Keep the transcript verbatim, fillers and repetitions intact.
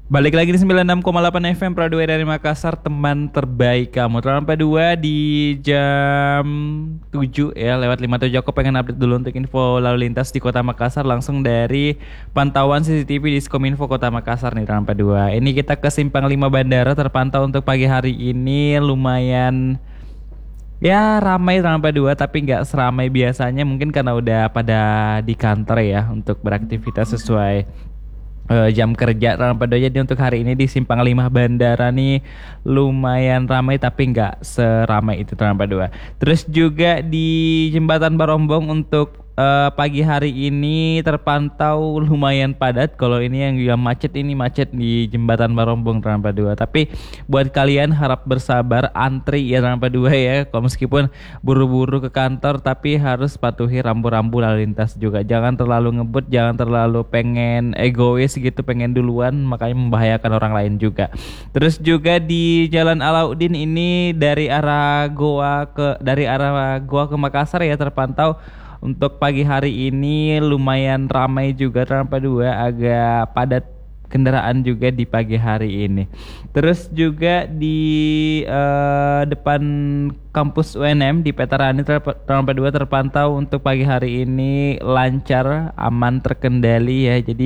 Balik lagi di sembilan puluh enam koma delapan F M Pradua dari Makassar, teman terbaik kamu. Teman dua di jam tujuh ya, lewat lima puluh tujuh. Aku pengen update dulu untuk info lalu lintas di Kota Makassar langsung dari pantauan C C T V di Skominfo Kota Makassar nih teman dua. Ini kita ke Simpang lima Bandara, terpantau untuk pagi hari ini lumayan ya ramai teman dua, tapi nggak seramai biasanya, mungkin karena udah pada di kantor ya untuk beraktivitas sesuai eh, jam kerja Rampada. Jadi untuk hari ini di Simpang lima Bandara nih lumayan ramai, tapi nggak seramai itu Rampada. Terus juga di Jembatan Barombong untuk eh, pagi hari ini terpantau lumayan padat. Kalau ini yang yang macet, ini macet di Jembatan Barombong Rampada. Tapi buat kalian harap bersabar antri ya Rampada ya. Kalau meskipun buru-buru ke kantor, tapi harus patuhi rambu-rambu lalu lintas juga. Jangan terlalu ngebut, jangan terlalu pengen egois gitu, pengen duluan, makanya membahayakan orang lain juga. Terus juga di Jalan Alauddin ini dari arah Goa ke dari arah Goa ke Makassar ya, terpantau untuk pagi hari ini lumayan ramai juga tanpa dua, agak padat kendaraan juga di pagi hari ini. Terus juga di eh, depan kampus U N M di Veterani terp- dua terpantau untuk pagi hari ini lancar, aman, terkendali ya. Jadi